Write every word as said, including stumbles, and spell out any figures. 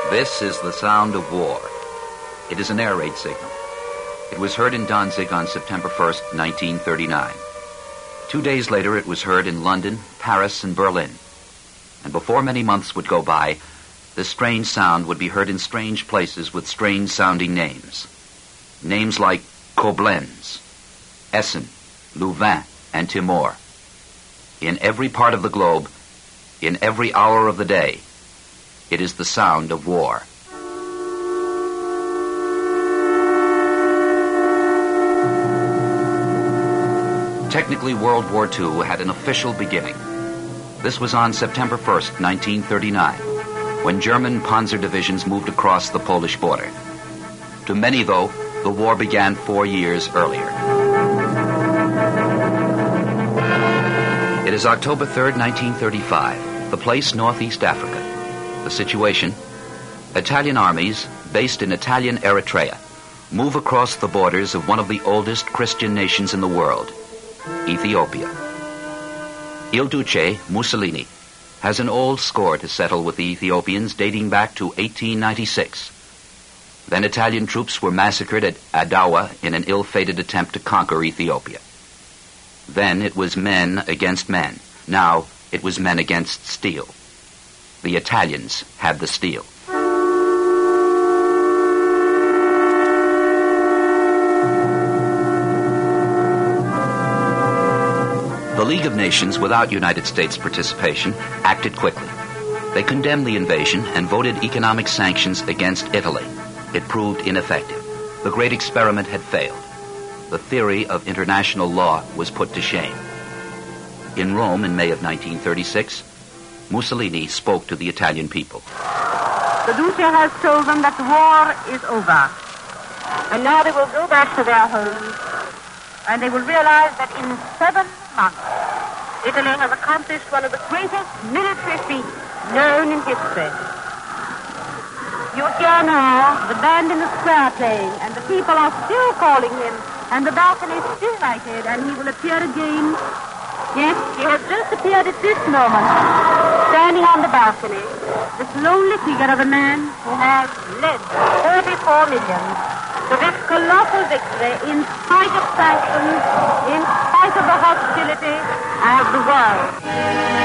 This is the sound of war. It is an air raid signal. It was heard in Danzig on September first, nineteen thirty-nine. Two days later, it was heard in London, Paris, and Berlin. And before many months would go by, this strange sound would be heard in strange places with strange-sounding names. Names like Koblenz, Essen, Louvain, and Timor. In every part of the globe, in every hour of the day, it is the sound of war. Technically, World War Two had an official beginning. This was on September first, nineteen thirty-nine, when German panzer divisions moved across the Polish border. To many, though, the war began four years earlier. It is October third, nineteen thirty-five, the place Northeast Africa. The situation: Italian armies, based in Italian Eritrea, move across the borders of one of the oldest Christian nations in the world, Ethiopia. Il Duce, Mussolini, has an old score to settle with the Ethiopians dating back to eighteen ninety-six. Then Italian troops were massacred at Adawa in an ill-fated attempt to conquer Ethiopia. Then it was men against men. Now it was men against steel. The Italians had the steel. The League of Nations, without United States participation, acted quickly. They condemned the invasion and voted economic sanctions against Italy. It proved ineffective. The great experiment had failed. The theory of international law was put to shame. In Rome in May of nineteen thirty-six, Mussolini spoke to the Italian people. The Duce has told them that the war is over. And now they will go back to their homes, and they will realize that in seven months, Italy has accomplished one of the greatest military feats known in history. You hear now the band in the square playing, and the people are still calling him, and the balcony is still lighted, and he will appear again. Yes, he has just appeared at this moment, standing on the balcony, this lonely figure of a man who has led thirty-four millions to this colossal victory in spite of sanctions, in spite of the hostility of the world.